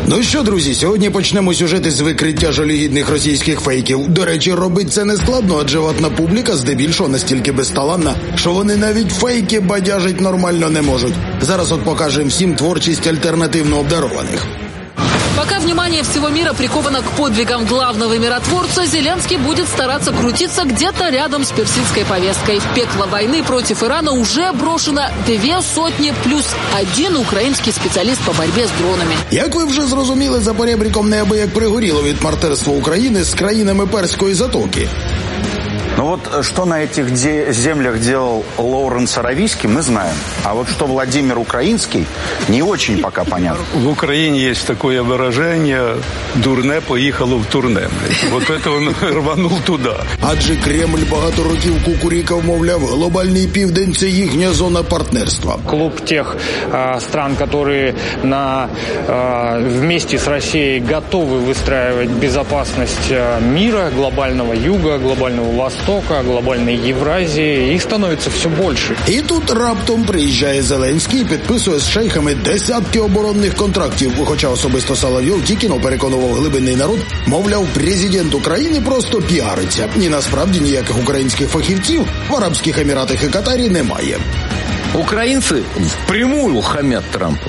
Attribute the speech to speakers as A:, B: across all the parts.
A: Ну що, друзі, сьогодні почнемо сюжет із викриття жалюгідних російських фейків. До речі, робить це не складно, адже ватна публіка здебільшого настільки безталанна, що вони навіть фейки бадяжить нормально не можуть. Зараз от покажемо всім творчість альтернативно обдарованих.
B: Пока внимание всего мира приковано к подвигам главного миротворца, Зеленский будет стараться крутиться где-то рядом с персидской повесткой. В пекло войны против Ирана уже брошено 200 плюс 1 український спеціаліст по боротьбі з дронами.
A: Як ви вже зрозуміли, за поребриком неабияк пригоріло від партнерства України з країнами Перської затоки.
C: Ну вот, что на этих землях делал Лоуренс Аравийский, мы знаем. А вот что Владимир Украинский, не очень пока понятно.
D: В Украине есть такое выражение «дурне поїхало в турне». Вот это он рванул туда.
A: Адже Кремль багато років кукурікав, мовляв, глобальний південь – це їхня зона партнерства.
E: Клуб тех стран, которые вместе с Россией готовы выстраивать безопасность мира, глобального юга, глобального востока, глобальной Євразії, їх становиться все більше.
A: І тут раптом приїжджає Зеленський і підписує з шейхами десятки оборонних контрактів, хоча особисто Соловйов тільки переконував глибинний народ, мовляв, президент України просто піариться. І насправді ніяких українських фахівців в Арабських Еміратах і Катарі немає.
F: Украинцы впрямую хамят Трампу.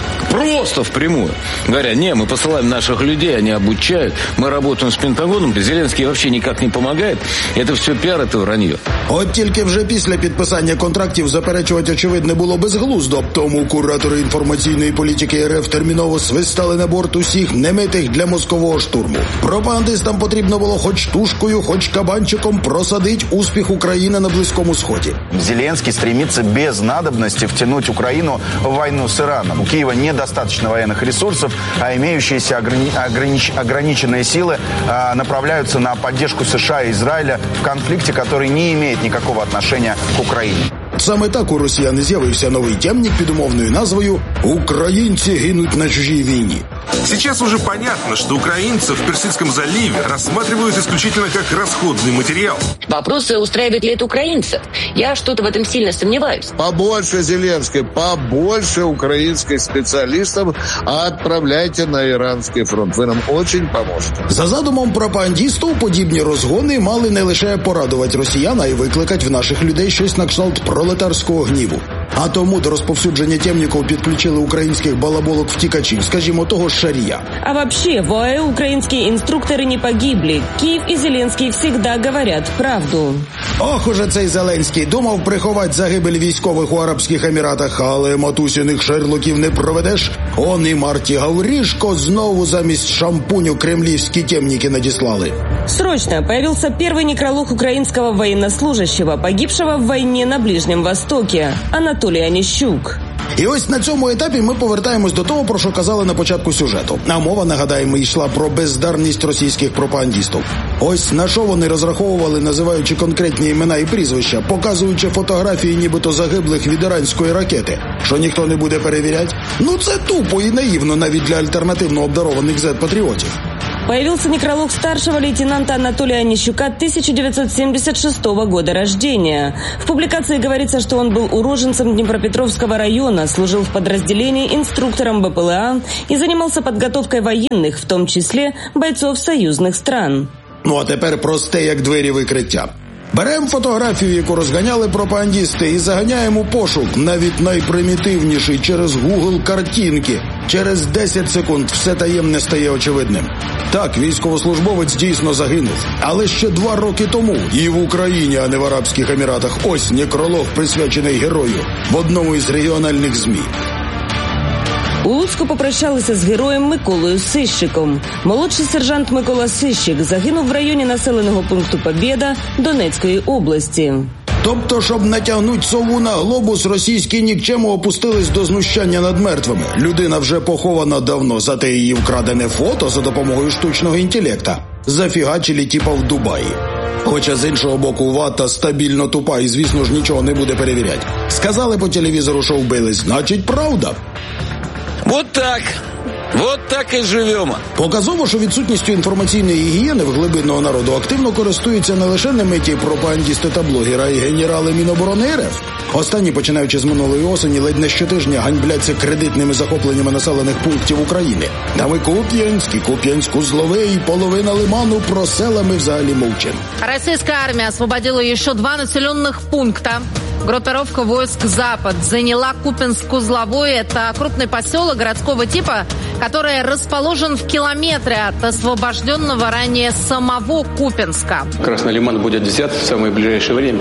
F: Просто впрямую. Говорят, не, мы посылаем наших людей, они обучают, мы работаем с Пентагоном, Зеленский вообще никак не помогает. Это все пиар, это вранье.
A: От тільки вже після підписання контрактів заперечувати, очевидно, було безглуздо. Тому куратори інформаційної політики РФ терміново свистали на борт усіх немитих для мозкового штурму. Пропагандистам потрібно було хоч тушкою, хоч кабанчиком просадить успіх України на Близькому Сході.
C: Зеленский стремится без надобности втянуть Украину в войну с Ираном. У Киева недостаточно военных ресурсов, а имеющиеся ограниченные силы направляются на поддержку США и Израиля в конфликте, который не имеет никакого отношения к Украине.
A: Саме так у росіян з'явився новий темник під умовною назвою «Українці гинуть на чужій війні».
G: Сейчас уже понятно, что украинцев в Персидском заливе рассматривают исключительно как расходный материал.
H: Вопрос, устраивает ли это украинцев. Я что-то в этом сильно сомневаюсь.
I: Побольше Зеленской, побольше украинских специалистов отправляйте на иранский фронт. Вы нам очень поможете.
A: За задумом пропагандистів, подібні розгони мали не лише порадувати росіян, а й викликати в наших людей щось на кшталт пролетарського гніву. А тому до розповсюдження темників підключили українських балаболок-втікачів, скажімо, того ж Шарія.
J: А вообще, в ОАЭ украинские инструкторы не погибли. Киев и Зеленский всегда говорят правду.
A: Ох уже цей Зеленський думав приховати загибель військових у Арабських Еміратах, але матусіних шерлоків не проведеш. Он і Марті Гаврішко знову замість шампуню кремлівські темники надіслали.
J: Срочно появился первый некролог украинского военнослужащего, погибшего в войне на Ближнем Востоке, Анатолій Аніщук.
A: І ось на цьому етапі ми повертаємось до того, про що казали на початку сюжету. А мова, нагадаємо, йшла про бездарність російських пропагандистів. Ось на що вони розраховували, називаючи конкретні імена і прізвища, показуючи фотографії нібито загиблих від іранської ракети. Що ніхто не буде перевіряти? Ну це тупо і наївно навіть для альтернативно обдарованих зет-патріотів.
J: Появился некролог старшего лейтенанта Анатолия Онищука 1976 года рождения. В публикации говорится, что он был уроженцем Днепропетровского района, служил в подразделении инструктором БПЛА и занимался подготовкой военных, в том числе бойцов союзных стран.
A: Ну а тепер просте, як двері викриття. Беремо фотографію, яку розганяли пропагандисти, і заганяємо у пошук, навіть найпримітивніший, через Google картинки. Через 10 секунд все таємне стає очевидним. Так, військовослужбовець дійсно загинув. Але ще 2 роки тому і в Україні, а не в Арабських Еміратах, ось некролог, присвячений герою в одному із регіональних ЗМІ.
J: У Луцьку попрощалися з героєм Миколою Сищиком. Молодший сержант Микола Сищик загинув в районі населеного пункту Побєда Донецької області.
A: Тобто, щоб натягнути сову на глобус, російські нікчеми опустились до знущання над мертвими. Людина вже похована давно, зате її вкрадене фото за допомогою штучного інтелекта зафігачили типа в Дубаї. Хоча з іншого боку вата стабільно тупа і, звісно ж, нічого не буде перевіряти. Сказали по телевізору, що вбили, значить правда.
F: Вот так і живемо.
A: Показово, що відсутністю інформаційної гігієни в глибинного народу активно користуються не лише немиті пропагандисти та блогери, а й генерали Міноборони РФ. Останні, починаючи з минулої осені, ледь не щотижня ганьбляться кредитними захопленнями населених пунктів України. Там і Куп'янськ, Узлове и половина Лиману, про села мы взагалі молчим.
B: Российская армия освободила еще 2 населенных пункта. Группировка войск «Запад» заняла Куп'янск-Узловой. Это крупный поселок городского типа, который расположен в километре от освобожденного ранее самого Куп'янска.
K: Красный Лиман будет взят в самое ближайшее время.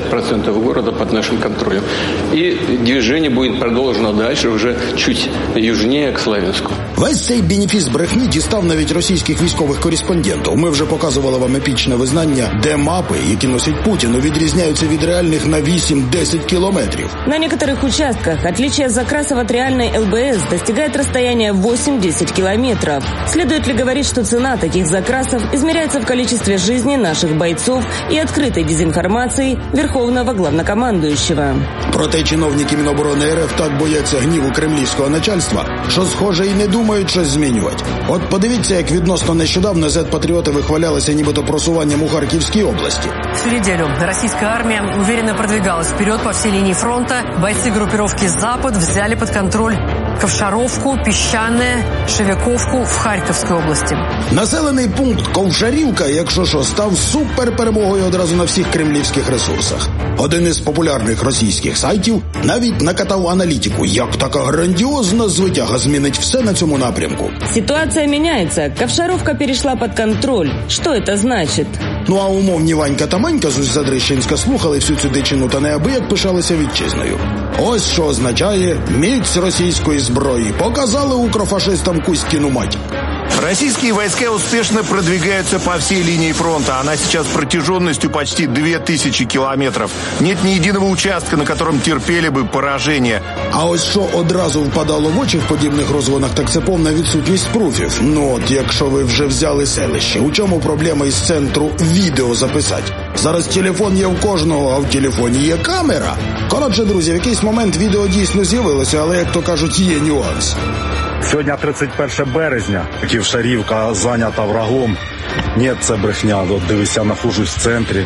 K: 50% города под нашим контролем. И движение будет продолжено дальше, уже чуть южнее, к Славянску.
A: Весь цей бенефіс брехні дістав навіть російських військових кореспондентів. Ми вже показували вам епічне визнання, де мапи, які носить Путін, відрізняються від реальних на 8-10 километров.
J: На некоторых участках отличие закрасов от реальной ЛБС достигает расстояния 8-10 километров. Следует ли говорить, что цена таких закрасов измеряется в количестве жизней наших бойцов и открытой дезинформации Верховного Главнокомандующего?
A: Проте чиновники Міноборони РФ так бояться гніву кремлівського начальства, що, схоже, і не думають щось змінювати. От подивіться, як відносно нещодавно зет-патріоти вихвалялися нібито просуванням у Харківській області.
L: Всю неделю российская армия уверенно продвигалась вперед по всей линии фронта. Бойцы группировки «Запад» взяли под контроль Ковшаровку, Піщане, Шевяковку в Харківській області.
A: Населений пункт Ковшарівка, якщо що, став суперперемогою одразу на всіх кремлівських ресурсах. Один із популярних російських сайтів навіть накатав аналітику, як така грандіозна звитяга змінить все на цьому напрямку.
J: Ситуация меняется. Ковшаровка перешла под контроль. Что это значит?
A: Ну а умовні Ванька та Манька з Усть-Задрищенська слухали всю цю дичину та неабияк пишалися вітчизною. Ось що означає міць російської зброї. Показали укрофашистам Кузькину мать.
M: Российские войска успешно продвигаются по всей линии фронта. Она сейчас протяженностью почти 2000 километров. Нет ни единого участка, на котором терпели бы поражение.
A: А ось що одразу впадало в очі в подібних розгонах, так це повна відсутність пруфів. Ну от, якщо ви вже взяли селище, у чому проблема із центру відео записати? Зараз телефон є в кожного, а в телефоні є камера. Коротше, друзі, в якийсь момент відео дійсно з'явилося, але, як то кажуть, є нюанс.
N: Сьогодні 31 березня, Ковшарівка зайнята врагом. Ні, це брехня, от дивися, нахожусь в центрі.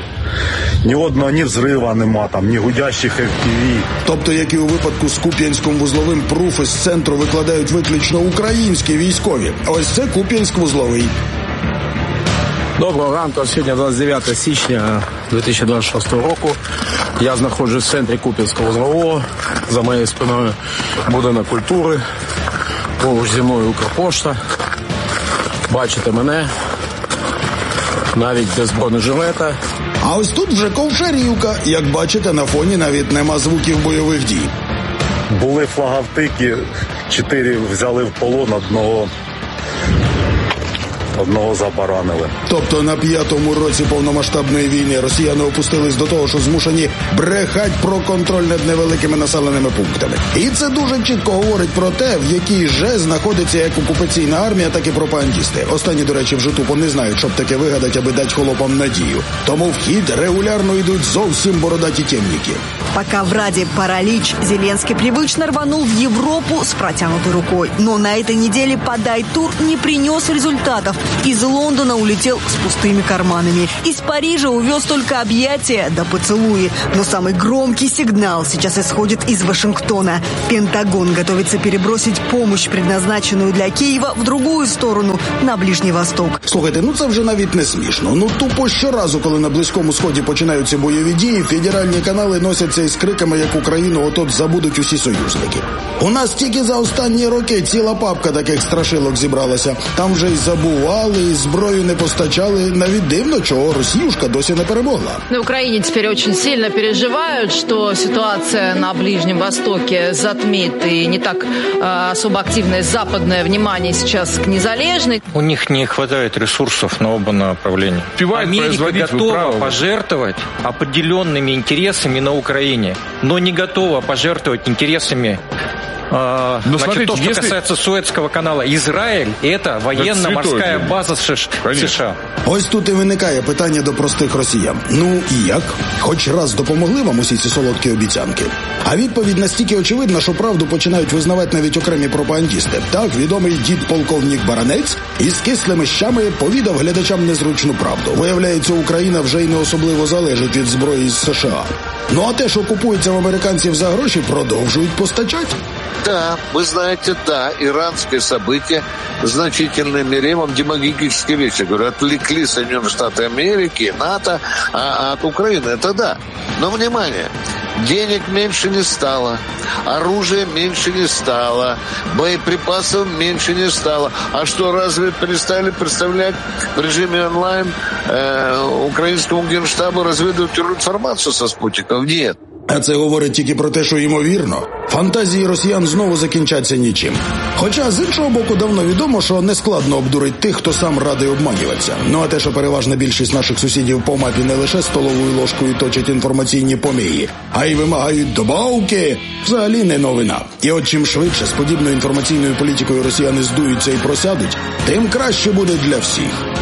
N: Ні одного, ні взрива нема там, ні гудящих FPV.
A: Тобто, як і у випадку з Куп'янськом-Вузловим, пруфи з центру викладають виключно українські військові. Ось це Куп'янськ-Вузловий.
O: Доброго ранку, сьогодні 29 січня 2026 року. Я знаходжусь в центрі Куп'янська-Вузлового. За моєю спиною будинок культури. Поруч зі мною Укрпошта. Бачите мене, навіть без бронежилета.
A: А ось тут вже Ковшарівка. Як бачите, на фоні навіть нема звуків бойових дій.
N: Були флаговтики, 4 взяли в полон, одного забаранили.
A: Тобто на 5-му році повномасштабної війни росіяни опустились до того, що змушені брехать про контроль над невеликими населеними пунктами. І це дуже чітко говорить про те, в якій же знаходиться як окупаційна армія, так і пропагандісти. Останні, до речі, вже тупо не знають, щоб таке вигадати, аби дати холопам надію. Тому в хід регулярно йдуть зовсім бородаті темники.
P: Пока в Раде паралич, Зеленский привычно рванул в Европу с протянутой рукой. Но на этой неделе подай-тур не принес результатов. Из Лондона улетел с пустыми карманами. Из Парижа увез только объятия да поцелуи. Но самый громкий сигнал сейчас исходит из Вашингтона. Пентагон готовится перебросить помощь, предназначенную для Киева, в другую сторону, на Ближний Восток.
A: Слухайте, ну це вже навіть не смішно. Ну тупо щоразу, коли на Близькому Сході починаються бойові дії, федеральні канали носяться із криками, як Україну от-от забудуть усі союзники. У нас тільки за останні роки ціла папка таких страшилок зібралася. Там вже й забували, і зброю не постачали. Навіть дивно, чого Росіюшка досі не перемогла.
B: На Украине теперь очень сильно переживают, что ситуация на Ближнем Востоке затмит и не так особо активное западное внимание сейчас к незалежной.
E: У них не хватает ресурсов на оба направления. Америка готова пожертвовать определенными интересами на Украине, но не готова пожертвовать интересами. Значит, то, что касается Суэцкого канала, Израиль – это военно-морская база США.
A: Ось тут і виникає питання до простих росіян. Ну і як? Хоч раз допомогли вам усі ці солодкі обіцянки? А відповідь настільки очевидна, що правду починають визнавати навіть окремі пропагандісти. Так, відомий дід-полковник Баранець із кислими щами повідав глядачам незручну правду. Виявляється, Україна вже й не особливо залежить від зброї з США. Ну а те, що купується в американців за гроші, продовжують постачати.
I: Да, вы знаете, да, иранские события в значительной мере, вам демагогические вещи, говорю, отвлекли Соединенные Штаты Америки, НАТО от Украины, это да. Но, внимание, денег меньше не стало, оружия меньше не стало, боеприпасов меньше не стало. А что, разве перестали представлять в режиме онлайн украинскому генштабу разведывательную информацию со спутников? Нет.
A: А це говорить тільки про те, що, ймовірно, фантазії росіян знову закінчаться нічим. Хоча, з іншого боку, давно відомо, що нескладно обдурить тих, хто сам радий обманюватися. Ну а те, що переважна більшість наших сусідів по мапі не лише столовою ложкою точать інформаційні помії, а й вимагають добавки, взагалі не новина. І от чим швидше з подібною інформаційною політикою росіяни здуються і просядуть, тим краще буде для всіх.